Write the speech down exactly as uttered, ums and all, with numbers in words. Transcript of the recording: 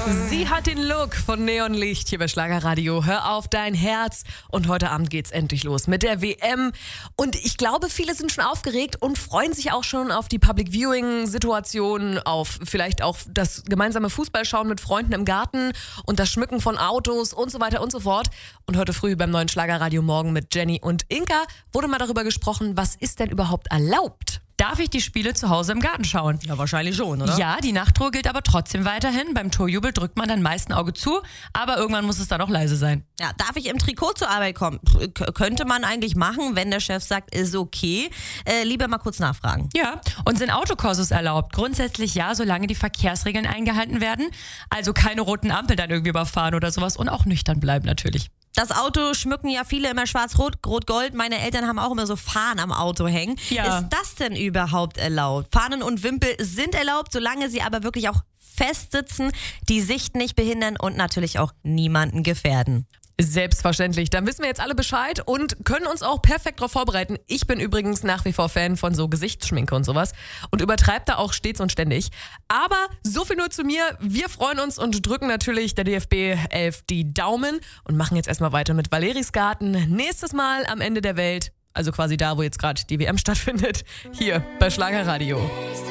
Sie hat den Look von Neonlicht hier bei Schlagerradio. Hör auf dein Herz. Und heute Abend geht's endlich los mit der W M. Und ich glaube, viele sind schon aufgeregt und freuen sich auch schon auf die Public Viewing-Situation, auf vielleicht auch das gemeinsame Fußballschauen mit Freunden im Garten und das Schmücken von Autos und so weiter und so fort. Und heute früh beim neuen Schlagerradio Morgen mit Jenny und Inka wurde mal darüber gesprochen, was ist denn überhaupt erlaubt? Darf ich die Spiele zu Hause im Garten schauen? Ja, wahrscheinlich schon, oder? Ja, die Nachtruhe gilt aber trotzdem weiterhin. Beim Torjubel drückt man dann meist ein Auge zu, aber irgendwann muss es dann auch leise sein. Ja, darf ich im Trikot zur Arbeit kommen? K- könnte man eigentlich machen, wenn der Chef sagt, ist okay. Äh, lieber mal kurz nachfragen. Ja, und sind Autokursus erlaubt? Grundsätzlich ja, solange die Verkehrsregeln eingehalten werden. Also keine roten Ampeln dann irgendwie überfahren oder sowas und auch nüchtern bleiben natürlich. Das Auto schmücken ja viele immer schwarz-rot, rot-gold. Meine Eltern haben auch immer so Fahnen am Auto hängen. Ja. Ist das denn überhaupt erlaubt? Fahnen und Wimpel sind erlaubt, solange sie aber wirklich auch fest sitzen, die Sicht nicht behindern und natürlich auch niemanden gefährden. Selbstverständlich. Dann wissen wir jetzt alle Bescheid und können uns auch perfekt darauf vorbereiten. Ich bin übrigens nach wie vor Fan von so Gesichtsschminke und sowas und übertreibe da auch stets und ständig. Aber so viel nur zu mir. Wir freuen uns und drücken natürlich der D F B elf die Daumen und machen jetzt erstmal weiter mit Valeris Garten. Nächstes Mal am Ende der Welt, also quasi da, wo jetzt gerade die W M stattfindet, hier bei Schlagerradio.